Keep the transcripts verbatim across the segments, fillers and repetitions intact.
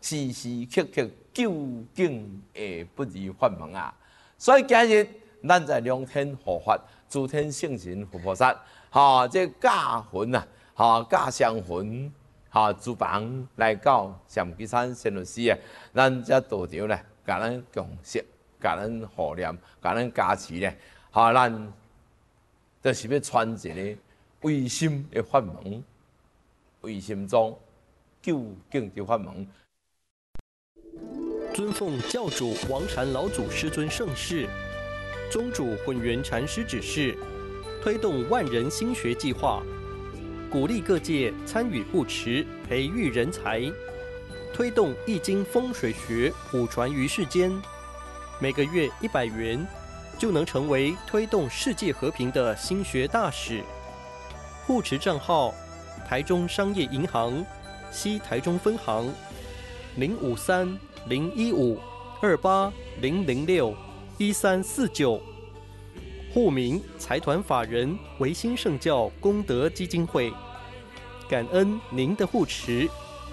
时时刻刻究竟会不如法门啊！所以今日咱在两天护法，诸天圣神佛菩萨，哈、哦，这驾魂啊，哈、哦，驾香魂，哈、哦，诸房来到上基山仙律师啊，咱这道场咧，甲咱共识，甲咱护念，甲咱加持咧，哈、哦，咱就是要传一个唯心的法门，唯心中究竟的法门。 尊奉教主王禅老祖师尊盛世，宗主混元禅师指示，推动万人心学计划，鼓励各界参与护持，培育人才，推动易经风水学普传于世间。每个月一百元，就能成为推动世界和平的心学大使。护持账号：台中商业银行西台中分行零五三。零一五二八零零六一三四九，户名财团法人维新圣教功德基金会，感恩您的护持。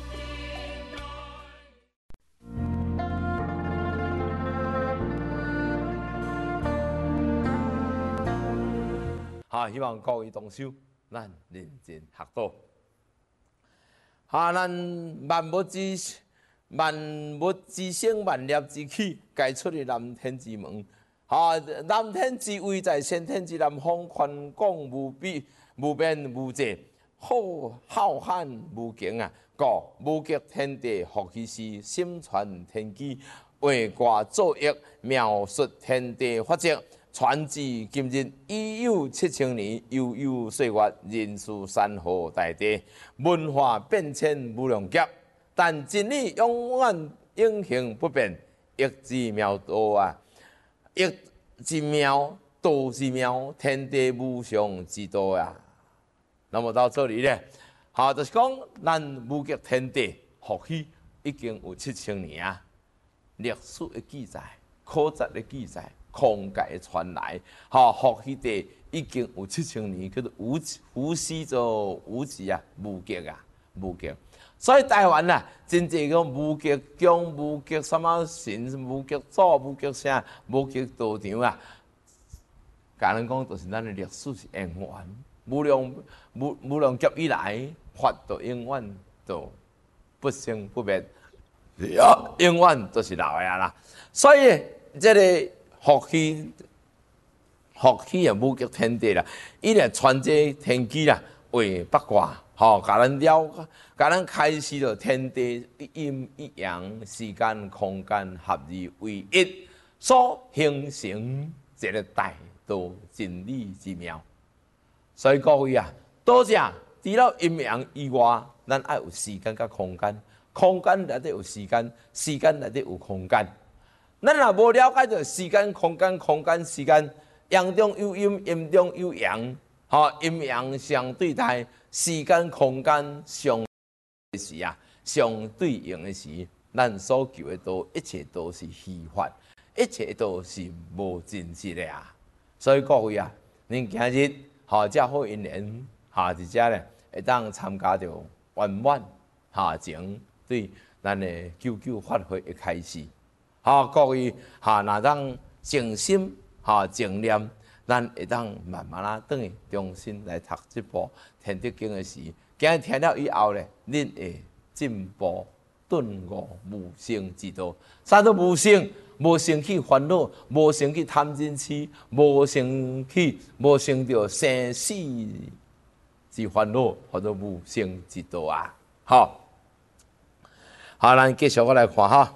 好，希望各位同修，咱认真学道。好，咱万物之。万物之生，万念之起，该出的南天之门。啊，南天之位在先天之南方，宽广无比，无边无际，浩浩瀚无穷啊！故无极天地，福其事，心传天机，画卦作业，描述天地法则。传至今日已有七千年，悠悠岁月，人事山河大地，文化变迁无量劫。但真理永远永恒不变，一之妙道啊，一之妙，道之妙，天地无上之道啊。那么到这里呢，好，就是讲咱无极天地或许已经有七千年啊，历史的记载、考察的记载、空界的传来，好，或许地已经有七千年，叫做无无始做无极啊，无极啊，无极。所以台湾啊，真正个无极宫、无极什么神、无极祖、无极啥、无极道场啊，甲人讲就是咱的历史是永远，无量无无量劫以来，法度永远都不生不灭，永远都是老的啦。所以这个福气，福气也无极天地啦，伊来传这天机啦，为八卦。吼，甲咱了，甲咱开始了天地一阴一阳，时间空间合二为一，所形成一个大道真理之妙。所以各位啊，多谢除了阴阳以外，咱爱有时间甲空间，空间内底有时间，时间内底有空间。咱若无了解到时间、空间、空间、时间，阳中有阴，阴中有阳，吼，阴阳相对待。时间、空间相的时啊，相对应的时，咱所求的都一切都是虚幻，一切都是无真实的啊。所以各位啊，恁今日吼遮好因缘，哈，伫遮咧会当参加着圆满哈前对咱的九九法会的开始。好，各位哈，若当静心哈静念。咱会当慢慢啊，转去重新来读这部《天地经》的时，今日听了以后咧，恁会进步顿悟无生之道。啥都无生，无生起烦恼，无生起贪嗔痴，无生起，无生着生死之烦恼，或者无生之道啊！好，好，咱继续我来看哈。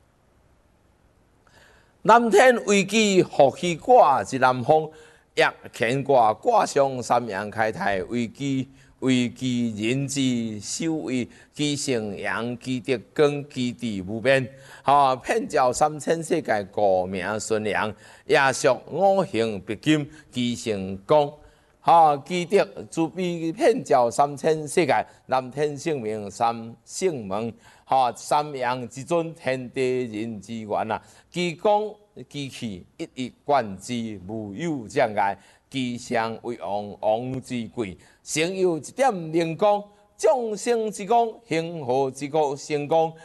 南天为基，福气卦是南方；逆乾卦卦上三阳开泰，为基为基人之守卫，基成阳，基德光，基地无边。哈，遍照三千世界，故名顺阳。也属五行必金，基成光。哈，基德慈悲遍照三千世界，南天圣明三圣门。哈，三阳之尊，天地人之源啊！基光基气，一以贯之，无有障碍。基上为王，王之贵，成有一点灵光，众生之光，幸福之国成功。